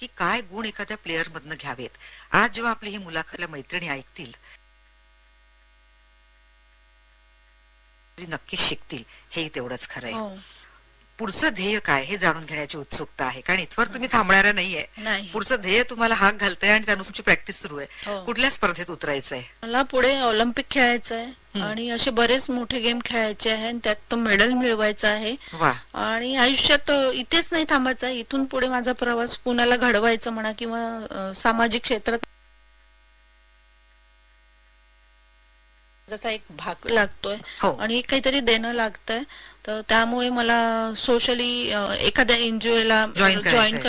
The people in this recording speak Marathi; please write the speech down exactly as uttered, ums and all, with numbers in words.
की काय गुण एखाद्या प्लेअर मधनं घ्यावेत. आज जेव्हा आपली ही मुलाखतल्या मैत्रिणी ऐकतील नक्कीच शिकतील, हे तेवढंच खरंय. पुढचं ध्येय काय हे जाणून घेण्याची उत्सुकता आहे, कारण इथवर तुम्ही थांबणाऱ्या नाहीये. पुढचं ध्येय तुम्हाला हाक घालतंय आणि त्यानुसारची प्रॅक्टिस सुरू आहे. कुठल्या स्पर्धेत उतरायचंय? मला पुढे ऑलिम्पिक खेळायचंय आणि असे बरेच मोठे गेम खेळायचे आहे आणि त्यात तो मेडल मिळवायचा आहे. आणि आयुष्यात इथेच नाही थांबायचं, इथून पुढे माझा प्रवास पुण्याला घडवायचा म्हणा किंवा सामाजिक क्षेत्रात त्याचा एक भाग लागतोय आणि काहीतरी देणं लागतंय. तर त्यामुळे मला सोशली एखाद्या एनजीओ ला जॉईन